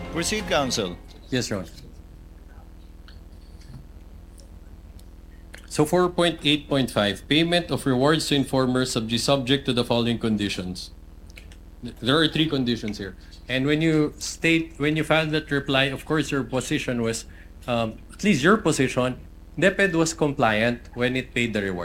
Proceed, counsel. Yes, Your Honor. So 4.8.5, payment of rewards to informers subject to the following conditions. There are three conditions here. And when you filed that reply, of course, your position was, at least your position, DepEd was compliant when it paid the rewards.